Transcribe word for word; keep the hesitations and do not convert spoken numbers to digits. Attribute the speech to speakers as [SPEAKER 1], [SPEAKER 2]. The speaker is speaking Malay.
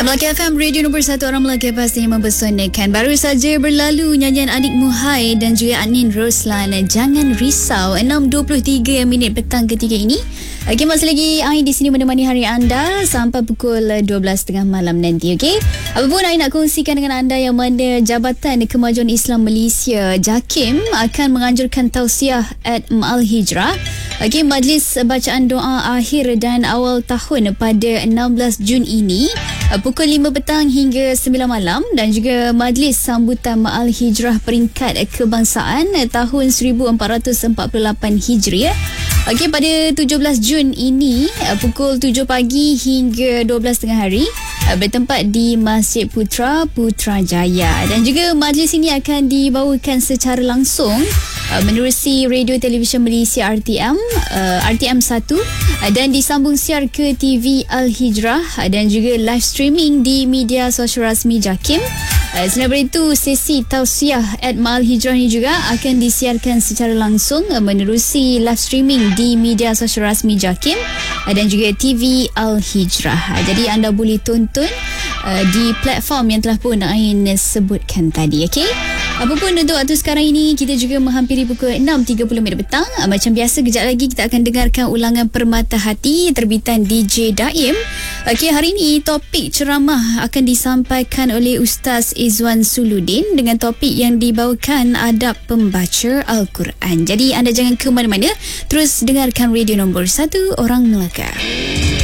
[SPEAKER 1] Melaka F M, radio nombor satu orang Melaka pasti yang mempesonakan. Baru saja berlalu nyanyian Adik Muhai dan juga Anin Roslan, Jangan Risau. enam dua puluh tiga minit petang ketika ini. Okey, masih lagi Ai di sini menemani hari anda sampai pukul dua belas tiga puluh malam nanti. Okey, apa pun Ai nak kongsikan dengan anda yang mana Jabatan Kemajuan Islam Malaysia JAKIM akan menganjurkan tausiah at Ma'al Hijrah. Okey, majlis bacaan doa akhir dan awal tahun pada enam belas Jun ini pukul lima petang hingga sembilan malam, dan juga majlis sambutan Ma'al Hijrah peringkat kebangsaan tahun seribu empat ratus empat puluh lapan Hijriah. Okey, pada tujuh belas Jun ini pukul tujuh pagi hingga dua belas tengah hari bertempat di Masjid Putra Putrajaya, dan juga majlis ini akan dibawakan secara langsung menerusi Radio Televisyen Malaysia R T M uh, R T M satu dan disambung siar ke T V Al-Hijrah dan juga live streaming di media sosial rasmi JAKIM. Uh, selain daripada itu, sesi tausiah at Ma'al Hijrah ini juga akan disiarkan secara langsung uh, menerusi live streaming di media sosial rasmi JAKIM uh, dan juga T V Al-Hijrah. Uh, jadi anda boleh tonton uh, di platform yang telah pun Ain sebutkan tadi. Okey, apapun untuk waktu sekarang ini, kita juga menghampiri pukul enam tiga puluh minit petang. Uh, macam biasa, kejap lagi kita akan dengarkan ulangan Permata Hati terbitan D J Daim. Okey, hari ini topik ceramah akan disampaikan oleh Ustaz Izwan Suludin dengan topik yang dibawakan adab pembaca Al-Quran. Jadi anda jangan ke mana-mana, terus dengarkan radio nombor satu orang Melaka.